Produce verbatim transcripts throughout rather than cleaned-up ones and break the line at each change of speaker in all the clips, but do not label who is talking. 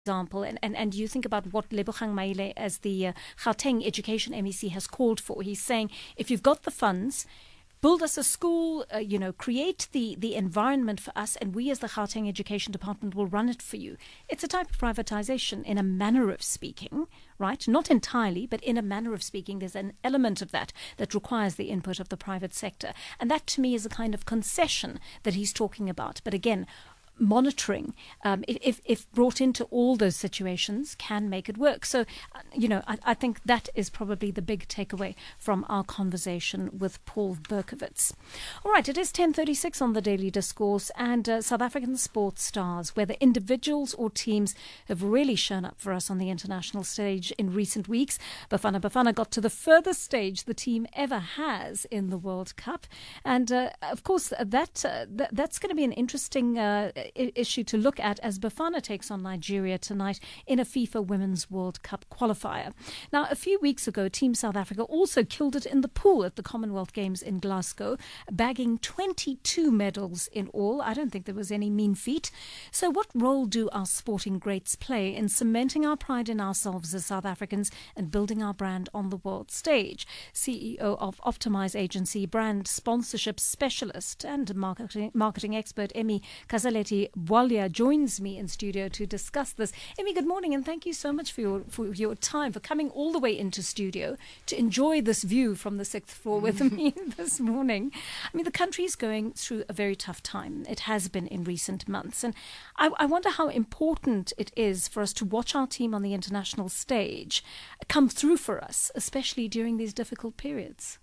example, and, and, and you think about what Lebogang Maile as the uh, Gauteng Education M E C has called for. He's saying, if you've got the funds, build us a school, uh, you know, create the, the environment for us, and we as the Gauteng Education Department will run it for you. It's a type of privatization in a manner of speaking, right? Not entirely, but in a manner of speaking, there's an element of that that requires the input of the private sector. And that to me is a kind of concession that he's talking about. But again, monitoring, um, if, if brought into all those situations, can make it work. So, uh, you know, I, I think that is probably the big takeaway from our conversation with Paul Berkowitz. All right, it is ten thirty-six on the Daily Discourse, and uh, South African sports stars, whether individuals or teams, have really shown up for us on the international stage in recent weeks. Bafana Bafana got to the furthest stage the team ever has in the World Cup. And, uh, of course, that, uh, th- that's going to be an interesting uh, issue to look at as Bafana takes on Nigeria tonight in a FIFA Women's World Cup qualifier. Now, a few weeks ago, Team South Africa also killed it in the pool at the Commonwealth Games in Glasgow, bagging twenty-two medals in all. I don't think there was any mean feat. So what role do our sporting greats play in cementing our pride in ourselves as South Africans and building our brand on the world stage? C E O of Optimize Agency, brand sponsorship specialist and marketing, marketing expert Emmy Kazaleti Bwalia joins me in studio to discuss this. Emmy, good morning, and thank you so much for your for your time, for coming all the way into studio to enjoy this view from the sixth floor with me this morning. I mean, the country is going through a very tough time. It has been in recent months, and I, I wonder how important it is for us to watch our team on the international stage come through for us, especially during these difficult periods.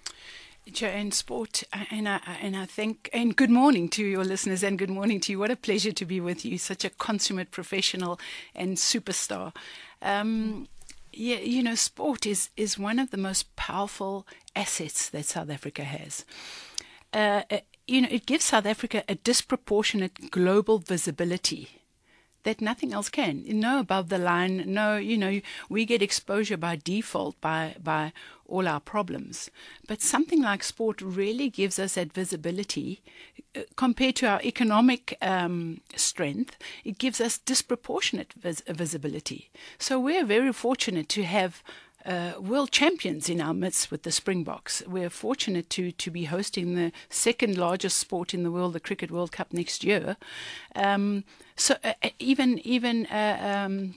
And sport, and I, and I think, and good morning to your listeners, and good morning to you. What a pleasure to be with you, such a consummate professional and superstar. Um, yeah, you know, sport is, is one of the most powerful assets that South Africa has. Uh, you know, it gives South Africa a disproportionate global visibility that nothing else can. No above the line, no, you know, we get exposure by default by by all our problems. But something like sport really gives us that visibility uh, compared to our economic um, strength. It gives us disproportionate vis- visibility. So we're very fortunate to have Uh, world champions in our midst with the Springboks. We're fortunate to to be hosting the second largest sport in the world, the Cricket World Cup, next year. Um, so uh, even even uh, um,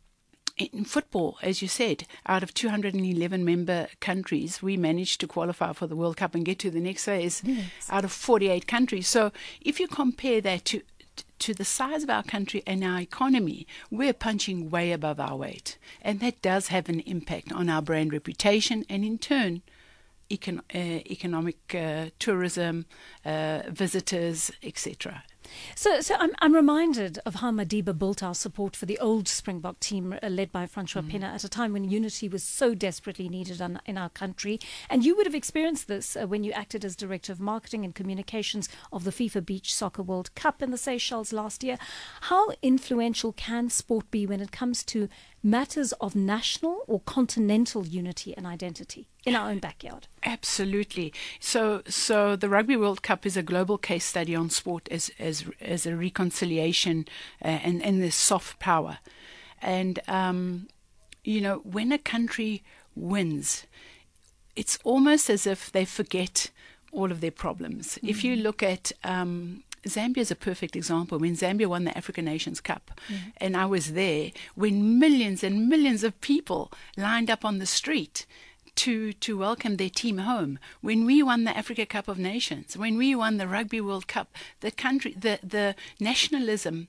in football, as you said, out of two hundred eleven member countries, we managed to qualify for the World Cup and get to the next phase. Yes. Out of forty-eight countries. So if you compare that to to the size of our country and our economy, we're punching way above our weight. And that does have an impact on our brand reputation and, in turn, econ- uh, economic uh, tourism, uh, visitors, et cetera.
So, so I'm, I'm reminded of how Madiba built our support for the old Springbok team uh, led by Francois mm. Pena at a time when unity was so desperately needed on, in our country. And you would have experienced this uh, when you acted as Director of Marketing and Communications of the FIFA Beach Soccer World Cup in the Seychelles last year. How influential can sport be when it comes to matters of national or continental unity and identity in our own backyard?
Absolutely. So, so the Rugby World Cup is a global case study on sport as as as a reconciliation uh, and and the soft power. And um, you know, when a country wins, it's almost as if they forget all of their problems. Mm-hmm. If you look at um, Zambia is a perfect example. When Zambia won the African Nations Cup, mm-hmm. and I was there, when millions and millions of people lined up on the street to to welcome their team home. When we won the Africa Cup of Nations, when we won the Rugby World Cup, the country, the, the nationalism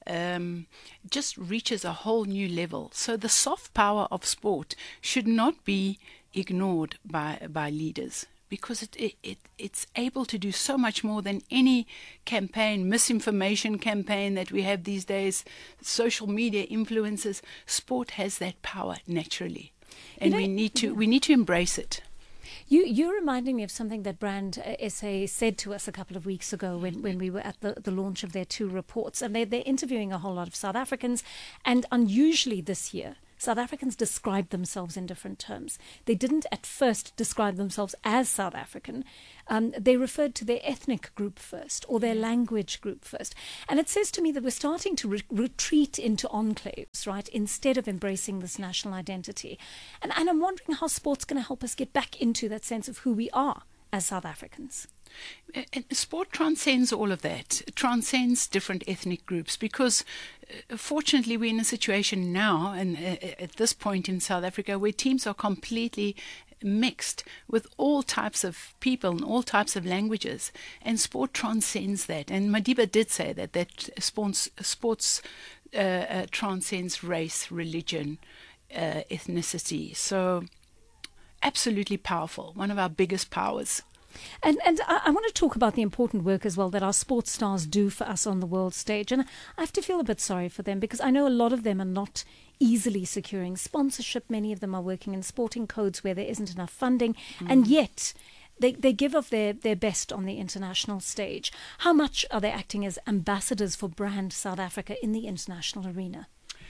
um, just reaches a whole new level. So the soft power of sport should not be ignored by by leaders, because it, it, it it's able to do so much more than any campaign, misinformation campaign that we have these days, social media influencers. Sport has that power naturally, and you know, we need to yeah. we need to embrace it.
You, you're reminding me of something that Brand uh, S A said to us a couple of weeks ago when, when we were at the, the launch of their two reports. And they, they're interviewing a whole lot of South Africans. And unusually this year, South Africans described themselves in different terms. They didn't at first describe themselves as South African. Um, they referred to their ethnic group first or their language group first. And it says to me that we're starting to re- retreat into enclaves, right, instead of embracing this national identity. And, and I'm wondering how sport's going to help us get back into that sense of who we are as South Africans.
And sport transcends all of that. It transcends different ethnic groups because, uh, fortunately, we're in a situation now, and uh, at this point in South Africa, where teams are completely mixed with all types of people and all types of languages, and sport transcends that. And Madiba did say that that sports sports uh, uh, transcends race, religion, uh, ethnicity. So, absolutely powerful. One of our biggest powers.
And and I, I want to talk about the important work as well that our sports stars do for us on the world stage. And I have to feel a bit sorry for them because I know a lot of them are not easily securing sponsorship. Many of them are working in sporting codes where there isn't enough funding. Mm. And yet they, they give of their, their best on the international stage. How much are they acting as ambassadors for brand South Africa in the international arena?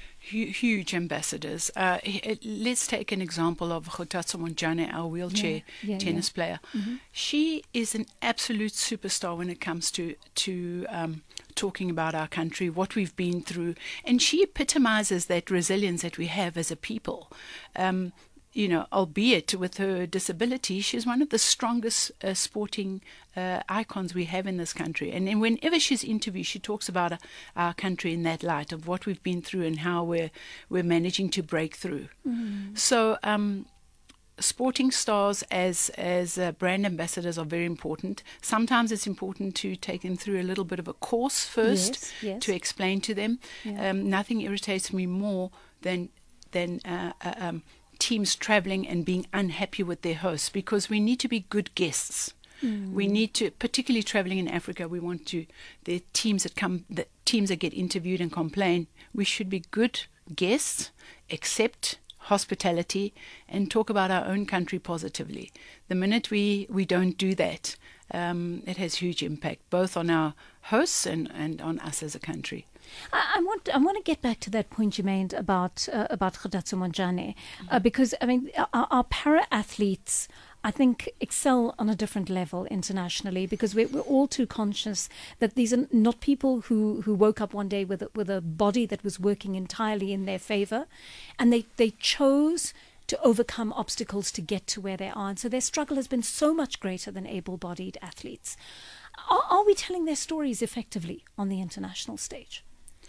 Huge ambassadors. Uh, let's take an example of Kgotatso Montjane, our wheelchair yeah, yeah, tennis yeah. player. Mm-hmm. She is an absolute superstar when it comes to to um, talking about our country, what we've been through, and she epitomizes that resilience that we have as a people. Um, You know, albeit with her disability, she's one of the strongest uh, sporting uh, icons we have in this country. And, and whenever she's interviewed, she talks about uh, our country in that light of what we've been through and how we're we're managing to break through. Mm. So, um, sporting stars as as uh, brand ambassadors are very important. Sometimes it's important to take them through a little bit of a course first
yes, yes.
to explain to them. Yeah. Um, nothing irritates me more than than uh, uh, um, teams traveling and being unhappy with their hosts, because we need to be good guests. Mm. We need to, particularly traveling in Africa, we want to, the teams that come, the teams that get interviewed and complain, we should be good guests, accept hospitality, and talk about our own country positively. The minute we, we don't do that, um, it has huge impact, both on our hosts and, and on us as a country.
I, I want I want to get back to that point you made about uh, about Kgotatso Montjane, uh, because I mean our, our para athletes, I think, excel on a different level internationally, because we're, we're all too conscious that these are not people who, who woke up one day with a, with a body that was working entirely in their favor, and they they chose to overcome obstacles to get to where they are, and so their struggle has been so much greater than able-bodied athletes. Are, are we telling their stories effectively on the international stage?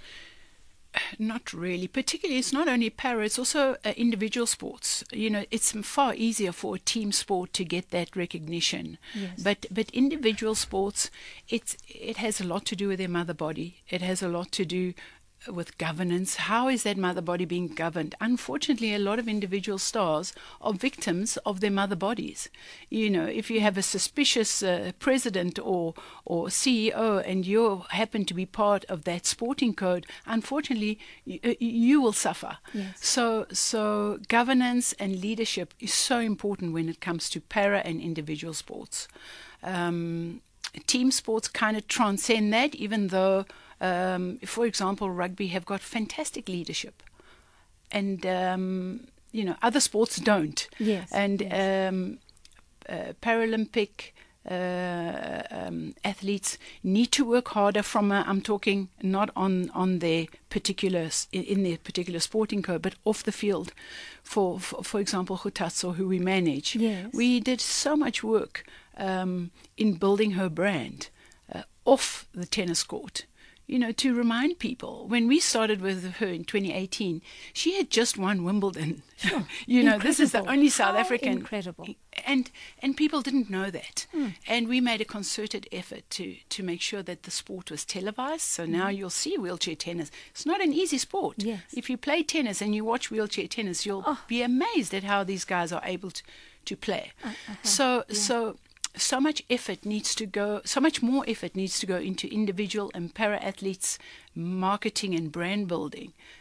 Not really. Particularly, it's not only para, it's also uh, individual sports. You know, it's far easier for a team sport to get that recognition. Yes. But but individual sports, it's, it has a lot to do with their mother body. It has a lot to do with governance. How is that mother body being governed? Unfortunately, a lot of individual stars are victims of their mother bodies. You know, if you have a suspicious uh, president or or C E O and you happen to be part of that sporting code, unfortunately, you, you will suffer.
Yes.
So, so governance and leadership is so important when it comes to para and individual sports. Um, team sports kind of transcend that, even though Um, for example, rugby have got fantastic leadership, and um, you know, other sports don't.
Yes.
And
yes.
Um, uh, Paralympic uh, um, athletes need to work harder. From a, I'm talking not on on their particular in their particular sporting code, but off the field. For for, for example, Kgotatso, who we manage,
yes.
we did so much work um, in building her brand uh, off the tennis court. You know, to remind people, when we started with her in twenty eighteen, she had just won Wimbledon.
Sure.
You know, this is the only South
How
African.
Incredible.
And and people didn't know that.
Mm.
And we made a concerted effort to, to make sure that the sport was televised. So now mm. you'll see wheelchair tennis. It's not an easy sport.
Yes.
If you play tennis and you watch wheelchair tennis, you'll
oh.
be amazed at how these guys are able to, to play.
Uh, uh-huh.
So
yeah.
so... So much effort needs to go, so much more effort needs to go into individual and para athletes marketing and brand building.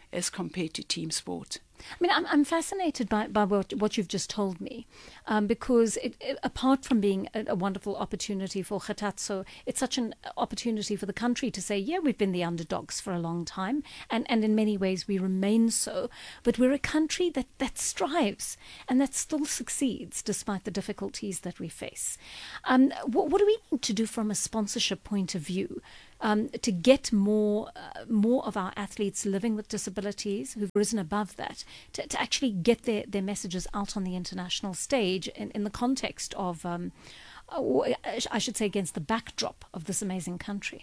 as compared to team sport.
I mean, I'm, I'm fascinated by, by what, what you've just told me, um, because it, it, apart from being a, a wonderful opportunity for Kgathatso, it's such an opportunity for the country to say, yeah, we've been the underdogs for a long time, and, and in many ways we remain so, but we're a country that, that strives and that still succeeds despite the difficulties that we face. Um, what, what do we need to do from a sponsorship point of view Um, to get more uh, more of our athletes living with disabilities who've risen above that, to, to actually get their, their messages out on the international stage in, in the context of, um, or I should say, against the backdrop of this amazing country?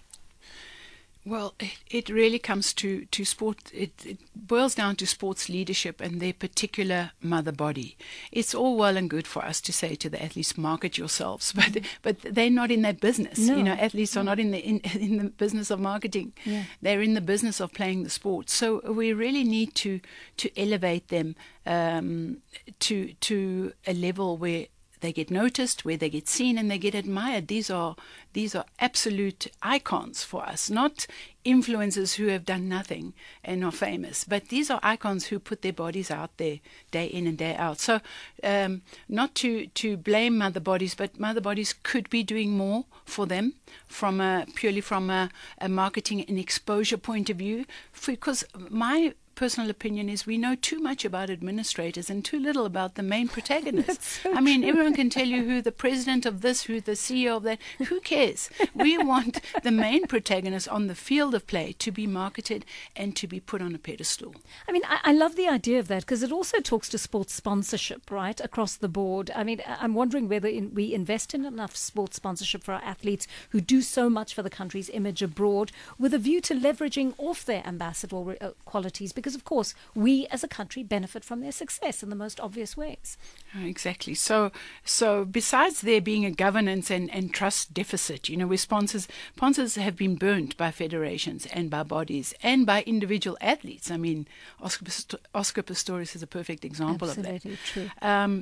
Well, it, it really comes to, to sport. It, it boils down to sports leadership and their particular mother body. It's all well and good for us to say to the athletes, market yourselves, but mm. but they're not in that business.
No.
You know, athletes
no.
are not in the in, in the business of marketing.
Yeah.
They're in the business of playing the sport. So we really need to to elevate them um, to to a level where they get noticed, where they get seen and they get admired. These are these are absolute icons for us, not influencers who have done nothing and are famous, but these are icons who put their bodies out there day in and day out. So um, not to, to blame mother bodies, but mother bodies could be doing more for them from a, purely from a, a marketing and exposure point of view, because my personal opinion is we know too much about administrators and too little about the main protagonists.
So
I mean,
true.
everyone can tell you who the president of this, who the C E O of that. Who cares? We want the main protagonists on the field of play to be marketed and to be put on a pedestal.
I mean, I, I love the idea of that because it also talks to sports sponsorship, right, across the board. I mean, I'm wondering whether in, we invest in enough sports sponsorship for our athletes who do so much for the country's image abroad with a view to leveraging off their ambassador uh, qualities, because, of course, we as a country benefit from their success in the most obvious ways.
Exactly. So, so besides there being a governance and, and trust deficit, you know, where sponsors sponsors have been burnt by federations and by bodies and by individual athletes. I mean, Oscar, Oscar Pistorius is a perfect example
Absolutely
of that.
True.
Um,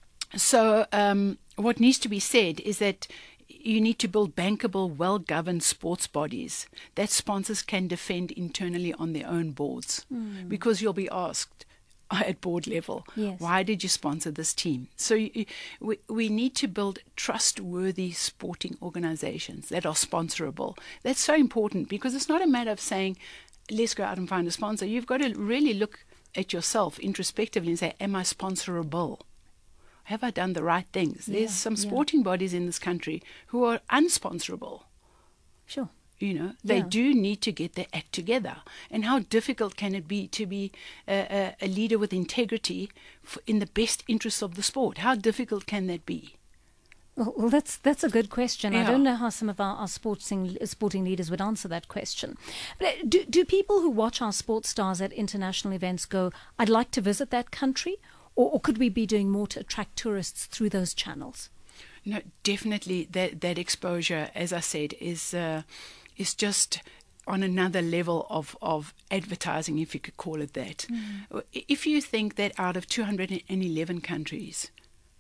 so, um, what needs to be said is that you need to build bankable, well-governed sports bodies that sponsors can defend internally on their own boards, mm. because you'll be asked at board level,
yes.
why did you sponsor this team? So you, we, we need to build trustworthy sporting organizations that are sponsorable. That's so important because it's not a matter of saying, let's go out and find a sponsor. You've got to really look at yourself introspectively and say, am I sponsorable? Have I done the right things?
Yeah,
There's some
yeah.
sporting bodies in this country who are unsponsorable.
Sure.
You know, they
Yeah.
do need to get their act together. And how difficult can it be to be a, a, a leader with integrity for, in the best interests of the sport? How difficult can that be?
Well, well, that's that's a good question. I
Yeah.
don't know how some of our, our sporting sporting leaders would answer that question. But uh, do do people who watch our sports stars at international events go, I'd like to visit that country? Or, or could we be doing more to attract tourists through those channels?
No, definitely that that exposure, as I said, is uh, is just on another level of, of advertising, if you could call it that. Mm. If you think that out of two hundred eleven countries,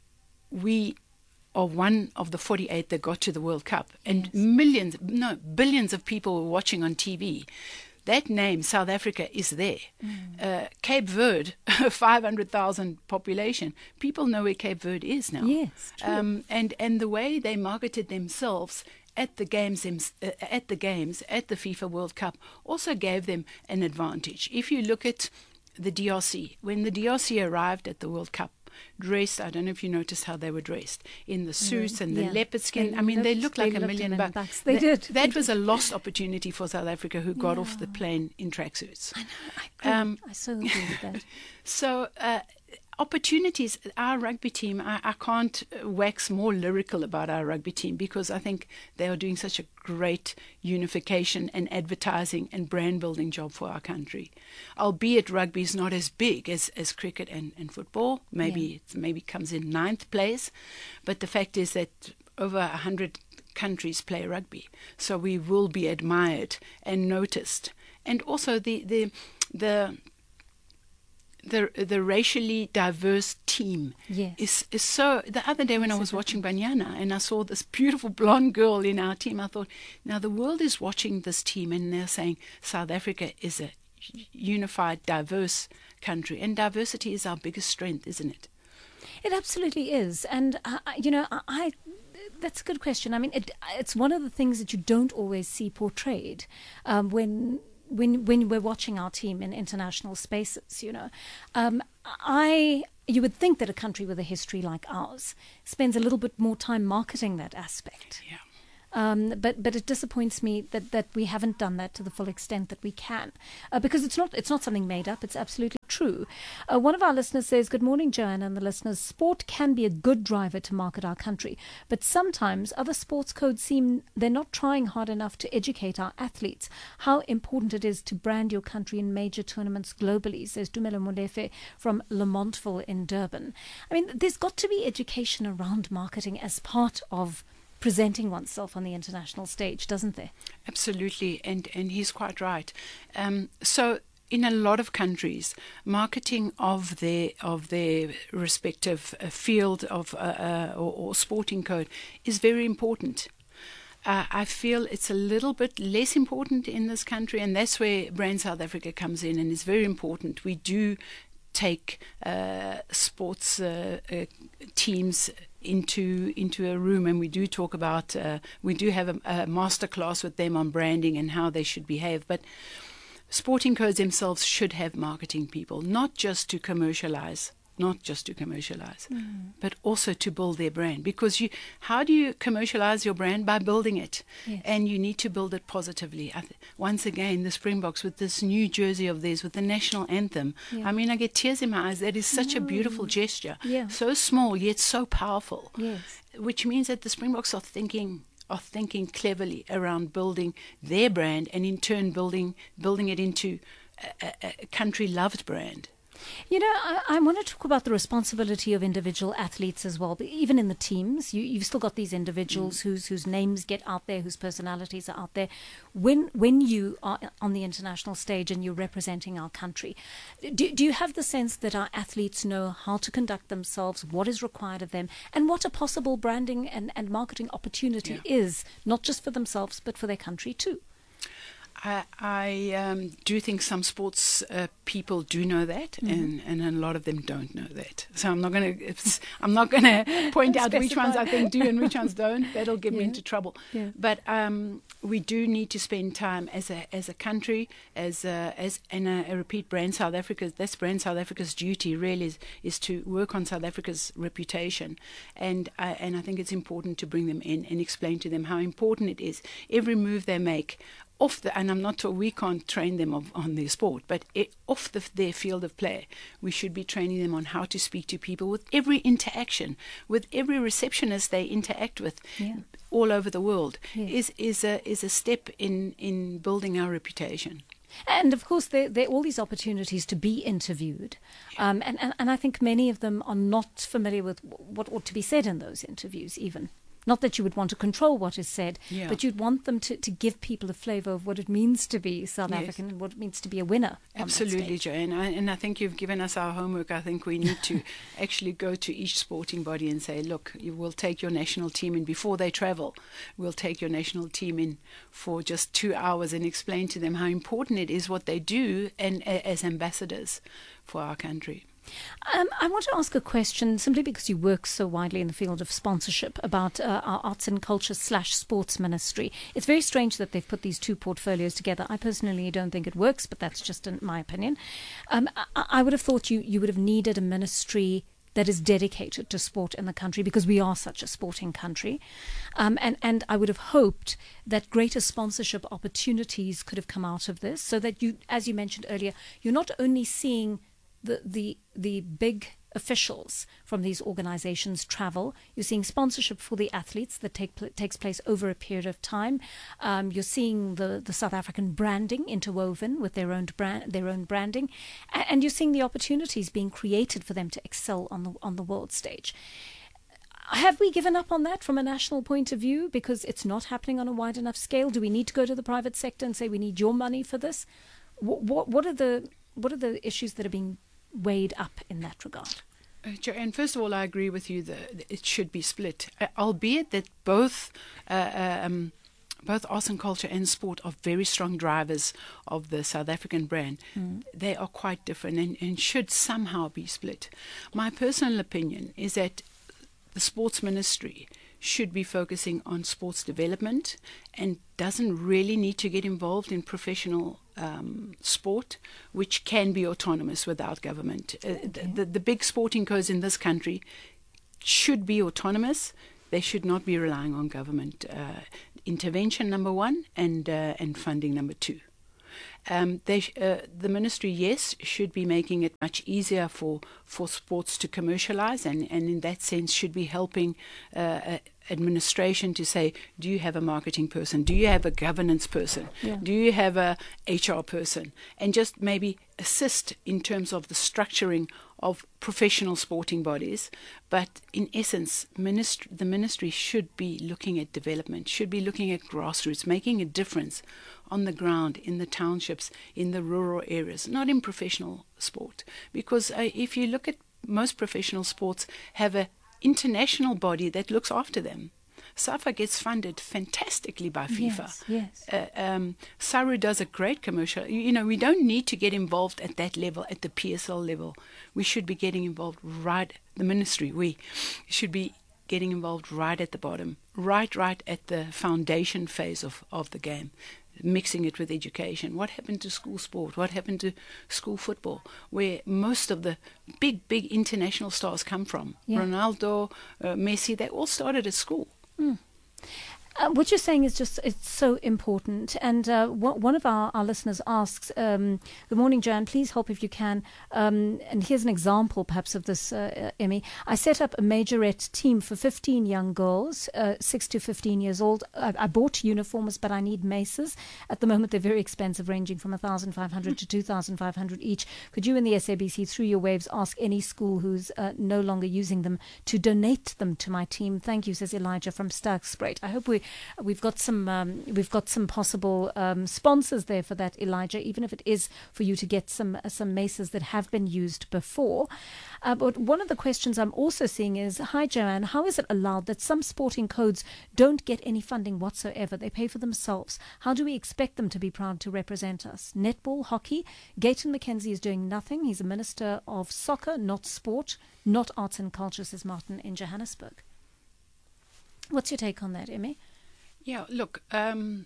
we are one of the forty-eight that got to the World Cup, and
Yes.
millions, no, billions of people were watching on T V. That name, South Africa, is there. Mm. Uh, Cape Verde, five hundred thousand population. People know where Cape Verde is now.
Yes, true.
Um, and, and the way they marketed themselves at the games, uh, at the games, at the FIFA World Cup, also gave them an advantage. If you look at the D R C, when the D R C arrived at the World Cup, dressed, I don't know if you noticed how they were dressed, in the suits and the
Yeah.
leopard skin.
They
I mean, they
looked-
looked like
they
a
looked
million
a million
bucks.
bucks. They
That-
did.
That was a lost opportunity for South Africa, who got off the
Yeah.
plane in tracksuits.
I know. I, agree.
Um,
I so agree with that.
So, uh, opportunities, our rugby team, I, I can't wax more lyrical about our rugby team because I think they are doing such a great unification and advertising and brand building job for our country. Albeit rugby is not as big as, as cricket and, and football. Maybe
Yeah.
it maybe comes in ninth place. But the fact is that over one hundred countries play rugby. So we will be admired and noticed. And also the the the The, the racially diverse team
Yes.
is, is so... The other day when I was watching Banyana and I saw this beautiful blonde girl in our team, I thought, now the world is watching this team and they're saying South Africa is a unified, diverse country. And diversity is our biggest strength, isn't it?
It absolutely is. And, uh, you know, I, I that's a good question. I mean, it, it's one of the things that you don't always see portrayed um, when when when we're watching our team in international spaces, you know. Um, I you would think that a country with a history like ours spends a little bit more time marketing that aspect.
Yeah.
Um, but but it disappoints me that, that we haven't done that to the full extent that we can, uh, because it's not it's not something made up. It's absolutely true. Uh, one of our listeners says, "Good morning, Joanna and the listeners. Sport can be a good driver to market our country, but sometimes other sports codes seem they're not trying hard enough to educate our athletes how important it is to brand your country in major tournaments globally," says Dumelo Molefe from Lamontville in Durban. I mean, there's got to be education around marketing as part of presenting oneself on the international stage, doesn't there?
Absolutely, and and he's quite right. Um, so in a lot of countries, marketing of their of their respective uh, field of uh, uh, or, or sporting code is very important. Uh, I feel it's a little bit less important in this country, and that's where Brand South Africa comes in, and is very important. We do take uh, sports uh, uh, teams into into a room, and we do talk about uh, we do have a, a master class with them on branding and how they should behave. But sporting codes themselves should have marketing people, not just to commercialize not just to commercialize mm. but also to build their brand, because you how do you commercialize your brand? By building it.
Yes.
And you need to build it positively. I th- once again, the Springboks with this new jersey of theirs with the national anthem, yeah. I mean, I get tears in my eyes. That is such mm. a beautiful gesture,
yeah.
so small yet so powerful.
Yes.
Which means that the Springboks are thinking are thinking cleverly around building their brand, and in turn building building it into a, a, a country loved brand.
You know, I, I want to talk about the responsibility of individual athletes as well. But even in the teams, you, you've still got these individuals mm. whose whose names get out there, whose personalities are out there. When when you are on the international stage and you're representing our country, do, do you have the sense that our athletes know how to conduct themselves, what is required of them, and what a possible branding and, and marketing opportunity yeah. is, not just for themselves, but for their country too?
I, I um, do think some sports uh, people do know that, mm-hmm. and, and a lot of them don't know that. So I'm not going to I'm not going to point out which ones I think do and which ones don't. That'll get yeah. me into trouble.
Yeah.
But um, we do need to spend time as a as a country, as a, as and I repeat, Brand South Africa. That's Brand South Africa's duty. Really is, is to work on South Africa's reputation, and I, and I think it's important to bring them in and explain to them how important it is. Every move they make. Off the, and I'm not sure we can't train them of, on their sport, but it, off the, their field of play, we should be training them on how to speak to people with every interaction, with every receptionist they interact with,
yeah.
all over the world,
yes.
is is a is a step in, in building our reputation.
And of course, there, there are all these opportunities to be interviewed, yeah. um, and, and and I think many of them are not familiar with what ought to be said in those interviews, even. Not that you would want to control what is said,
yeah.
but you'd want them to, to give people a flavour of what it means to be South
yes.
African and what it means to be a winner.
Absolutely, Joanne. I, and I think you've given us our homework. I think we need to actually go to each sporting body and say, look, you will take your national team in before they travel. We'll take your national team in for just two hours and explain to them how important it is what they do and uh, as ambassadors for our country.
Um, I want to ask a question, simply because you work so widely in the field of sponsorship, about uh, our arts and culture slash sports ministry. It's very strange that they've put these two portfolios together. I personally don't think it works, but that's just in my opinion. Um, I, I would have thought you, you would have needed a ministry that is dedicated to sport in the country, because we are such a sporting country. Um, and, and I would have hoped that greater sponsorship opportunities could have come out of this, so that you, as you mentioned earlier, you're not only seeing the the the big officials from these organizations travel. You're seeing sponsorship for the athletes that take pl- takes place over a period of time. Um, you're seeing the, the South African branding interwoven with their own brand, their own branding, and, and you're seeing the opportunities being created for them to excel on the on the world stage. Have we given up on that from a national point of view because it's not happening on a wide enough scale? Do we need to go to the private sector and say we need your money for this? What what, what are the what are the issues that are being weighed up in that regard?
Uh, Joanne, first of all, I agree with you that it should be split, uh, albeit that both uh, um, both arts and culture and sport are very strong drivers of the South African brand. Mm. They are quite different and, and should somehow be split. My personal opinion is that the sports ministry should be focusing on sports development and doesn't really need to get involved in professional um, sport, which can be autonomous without government. Okay. Uh, the, the, the big sporting codes in this country should be autonomous. They should not be relying on government uh, intervention, number one, and uh, and funding, number two. Um, they, uh, the ministry, yes, should be making it much easier for, for sports to commercialize, and, and in that sense should be helping uh, administration to say, do you have a marketing person? Do you have a governance person? Yeah. Do you have a H R person? And just maybe assist in terms of the structuring of professional sporting bodies. But in essence, minist- the ministry should be looking at development, should be looking at grassroots, making a difference on the ground, in the townships, in the rural areas, not in professional sport. Because uh, if you look at most professional sports, have an international body that looks after them. SAFA gets funded fantastically by FIFA.
Yes, yes.
Uh, um, Saru does a great commercial. You, you know, we don't need to get involved at that level, at the P S L level. We should be getting involved right, the ministry, we should be getting involved right at the bottom, right, right at the foundation phase of, of the game, mixing it with education. What happened to school sport? What happened to school football, where most of the big, big international stars come from? Yeah. Ronaldo, uh, Messi, they all started at school.
Mm. Uh, what you're saying is just, it's so important. And uh, w- one of our, our listeners asks, um, good morning, Joanne, please help if you can. Um, and here's an example perhaps of this, uh, Emmy. I set up a majorette team for fifteen young girls, uh, six to fifteen years old. I, I bought uniforms, but I need maces. At the moment, they're very expensive, ranging from one thousand five hundred dollars to two thousand five hundred dollars each. Could you in the S A B C, through your waves, ask any school who's uh, no longer using them to donate them to my team? Thank you, says Elijah from Starkspruit. I hope we We've got some um, we've got some possible um, sponsors there for that, Elijah, even if it is for you to get some uh, some maces that have been used before. Uh, but one of the questions I'm also seeing is, hi, Joanne, how is it allowed that some sporting codes don't get any funding whatsoever? They pay for themselves. How do we expect them to be proud to represent us? Netball, hockey, Gayton McKenzie is doing nothing. He's a minister of soccer, not sport, not arts and culture, says Martin in Johannesburg. What's your take on that, Emmy?
Yeah, look, um,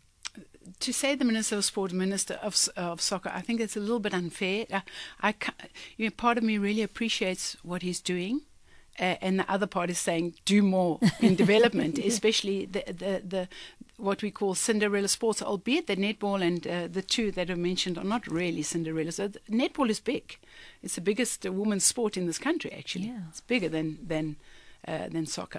to say the Minister of Sport, Minister of, of Soccer, I think it's a little bit unfair. I, I you know, part of me really appreciates what he's doing, uh, and the other part is saying do more in development, yeah. especially the, the the what we call Cinderella sports, albeit the netball and uh, the two that are mentioned are not really Cinderella. So the, netball is big. It's the biggest uh, women's sport in this country, actually.
Yeah.
It's bigger than, than, uh, than soccer.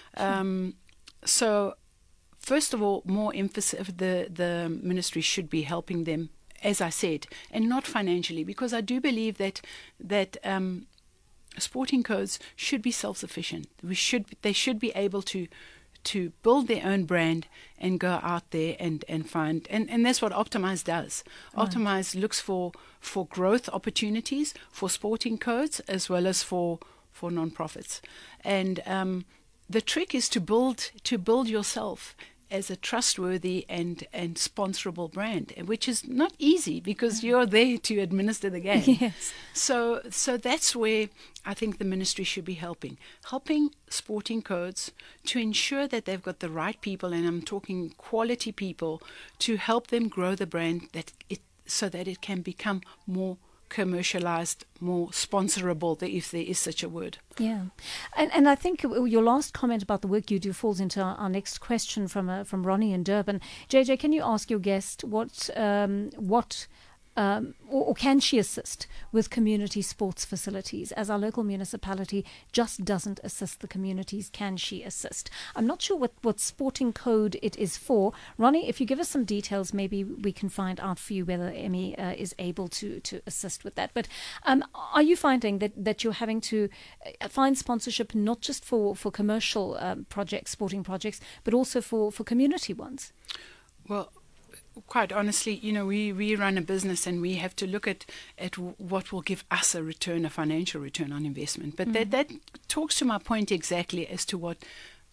Um, so... First of all, more emphasis, the, the ministry should be helping them, as I said, and not financially, because I do believe that that um, sporting codes should be self-sufficient. We should, they should be able to to build their own brand and go out there and, and find, and, and that's what Optimize does. Right. Optimize looks for, for growth opportunities for sporting codes as well as for, for non-profits. And um, the trick is to build to build yourself as a trustworthy and, and sponsorable brand, which is not easy because you're there to administer the game.
Yes.
So so that's where I think the ministry should be helping. Helping sporting codes to ensure that they've got the right people, and I'm talking quality people, to help them grow the brand that it so that it can become more commercialized, more sponsorable, if there is such a word.
Yeah, and and I think your last comment about the work you do falls into our, our next question from uh, from Ronnie in Durban. J J, can you ask your guest what um, what um, or, or can she assist with community sports facilities, as our local municipality just doesn't assist the communities? Can she assist? I'm not sure what, what sporting code it is for. Ronnie, if you give us some details, maybe we can find out for you whether Emmy uh, is able to, to assist with that. But um, are you finding that, that you're having to find sponsorship not just for, for commercial um, projects, sporting projects, but also for, for community ones?
Well, quite honestly, you know, we, we run a business and we have to look at, at what will give us a return, a financial return on investment. But mm. that, that talks to my point exactly as to what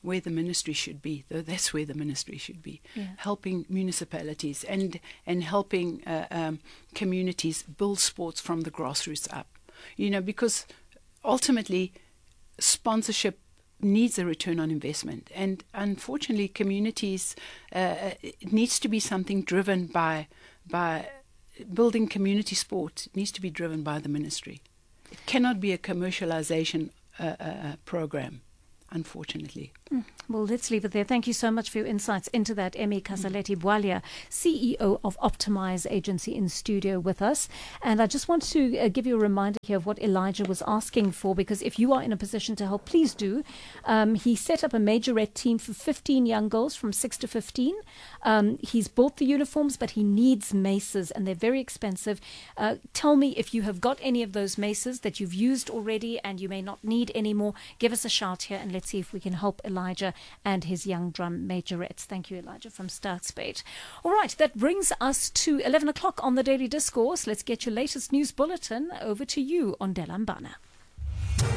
where the ministry should be. Though that's where the ministry should be,
yeah.
helping municipalities and and helping uh, um, communities build sports from the grassroots up. You know, because ultimately, sponsorship needs a return on investment, and unfortunately, communities uh, it needs to be something driven by by building community sport. It needs to be driven by the ministry. It cannot be a commercialization uh, uh, program, unfortunately.
Mm. Well, let's leave it there. Thank you so much for your insights into that. Emmy Casaletty-Bwalya, C E O of Optimize Agency, in studio with us. And I just want to uh, give you a reminder here of what Elijah was asking for, because if you are in a position to help, please do. Um, he set up a majorette team for fifteen young girls from six to fifteen. Um, he's bought the uniforms, but he needs maces, and they're very expensive. Uh, tell me if you have got any of those maces that you've used already and you may not need anymore. Give us a shout here, and let's see if we can help Elijah and his young drum majorettes. Thank you, Elijah, from Sturksbait. All right, that brings us to eleven o'clock on the Daily Discourse. Let's get your latest news bulletin over to you on Delambana.